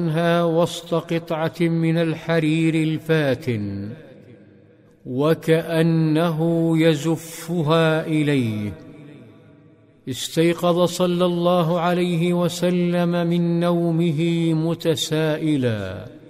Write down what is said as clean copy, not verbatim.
عنها وسط قطعة من الحرير الفاتن، وكأنه يزفها إليه. استيقظ صلى الله عليه وسلم من نومه متسائلا: